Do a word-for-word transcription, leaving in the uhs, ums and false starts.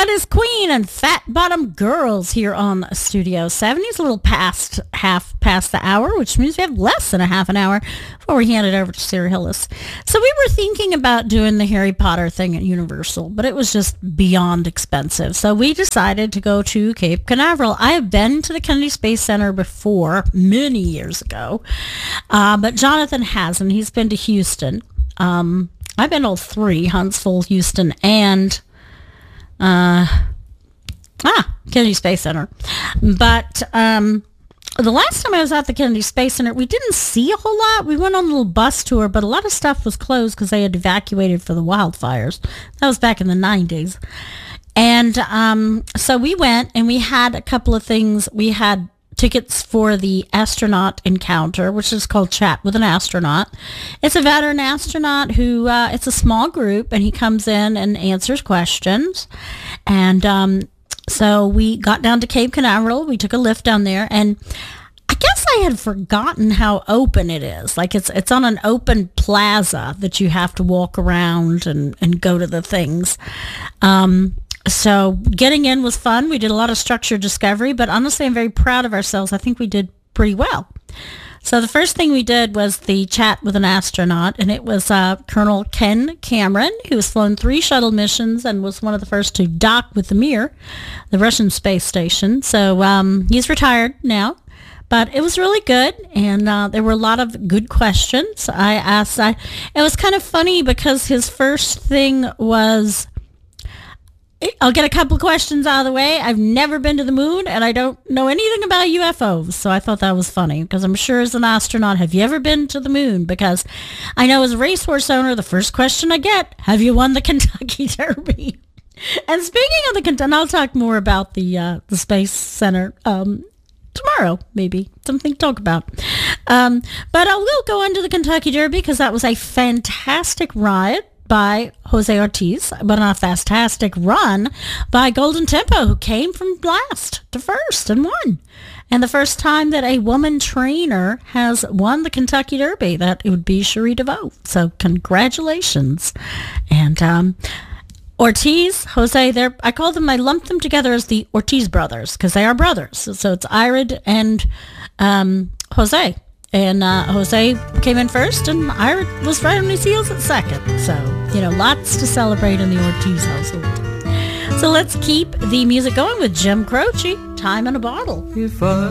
That is Queen and Fat Bottom Girls here on Studio seventy. It's a little past half past the hour, which means we have less than a half an hour before we hand it over to Sarah Hillis. So we were thinking about doing the Harry Potter thing at Universal, but it was just beyond expensive. So we decided to go to Cape Canaveral. I have been to the Kennedy Space Center before, many years ago, uh, but Jonathan hasn't. He's been to Houston. Um, I've been to all three, Huntsville, Houston, and Uh, ah, Kennedy Space Center. But um, the last time I was at the Kennedy Space Center, we didn't see a whole lot. We went on a little bus tour, but a lot of stuff was closed because they had evacuated for the wildfires. That was back in the nineties. And um, so we went and we had a couple of things. We had tickets for the astronaut encounter, which is called Chat with an Astronaut. It's a veteran astronaut who, uh, it's a small group, and he comes in and answers questions. And um, so we got down to Cape Canaveral. We took a lift down there, and I guess I had forgotten how open it is. Like it's it's on an open plaza that you have to walk around and, and go to the things. Um So getting in was fun. We did a lot of structured discovery, but honestly, I'm very proud of ourselves. I think we did pretty well. So the first thing we did was the Chat with an Astronaut, and it was uh, Colonel Ken Cameron, who has flown three shuttle missions and was one of the first to dock with the Mir, the Russian space station. So um, he's retired now. But it was really good, and uh, there were a lot of good questions. I asked, I, it was kind of funny because his first thing was, I'll get a couple of questions out of the way. I've never been to the moon, and I don't know anything about U F Os, so I thought that was funny, because I'm sure as an astronaut, have you ever been to the moon? Because I know as a racehorse owner, the first question I get, have you won the Kentucky Derby? And speaking of the Kentucky, I'll talk more about the uh, the Space Center um, tomorrow, maybe. Something to talk about. Um, but I will go into the Kentucky Derby, because that was a fantastic ride by Jose Ortiz, but a fantastic run by Golden Tempo, who came from last to first and won. And the first time that a woman trainer has won the Kentucky Derby, that it would be Cherie DeVoe. So congratulations. And um, Ortiz, Jose, they're, I call them, I lump them together as the Ortiz brothers, because they are brothers. So it's Irid and um, Jose. And uh, Jose came in first, and Ira was right on his heels at second. So, you know, lots to celebrate in the Ortiz household. So let's keep the music going with Jim Croce, Time in a Bottle. If I